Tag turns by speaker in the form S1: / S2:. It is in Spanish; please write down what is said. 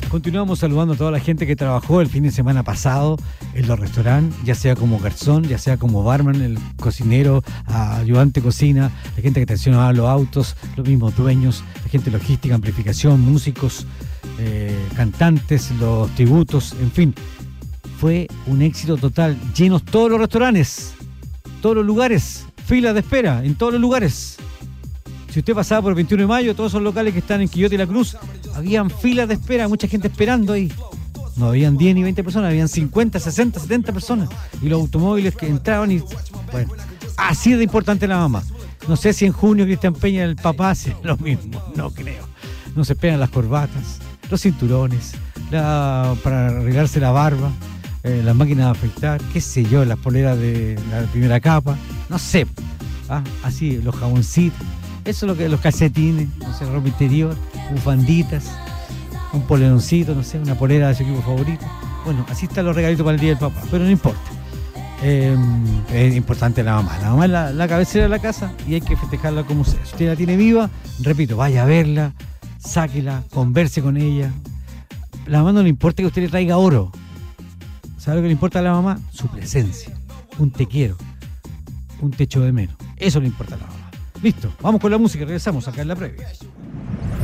S1: Continuamos saludando a toda la gente que trabajó el fin de semana pasado en los restaurantes, ya sea como garzón, ya sea como barman, el cocinero, ayudante de cocina, la gente que atencionaba los autos, los mismos dueños, la gente de logística, amplificación, músicos, cantantes, los tributos, en fin. Fue un éxito total, llenos todos los restaurantes, todos los lugares, filas de espera en todos los lugares. Si usted pasaba por el 21 de mayo, todos esos locales que están en Quillota y La Cruz, habían filas de espera, mucha gente esperando ahí. No habían 10 ni 20 personas, habían 50, 60, 70 personas. Y los automóviles que entraban y... Bueno, así de importante la mamá. No sé si en junio Cristian Peña, el papá, hace lo mismo, no creo. No se esperan las corbatas, los cinturones, para arreglarse la barba, las máquinas de afeitar, qué sé yo, las poleras de la primera capa, no sé. Así, los jaboncitos. Eso es lo que los calcetines, no sé, ropa interior, bufanditas, un poleroncito, no sé, una polera de su equipo favorito. Bueno, así están los regalitos para el día del papá, pero no importa. Es importante la mamá. La mamá es la cabecera de la casa y hay que festejarla como sea. Si usted la tiene viva, repito, vaya a verla, sáquela, converse con ella. La mamá no le importa que usted le traiga oro. ¿Sabe lo que le importa a la mamá? Su presencia, un te quiero, un te echo de menos. Eso le importa a la mamá. Listo, vamos con la música, regresamos acá en la previa.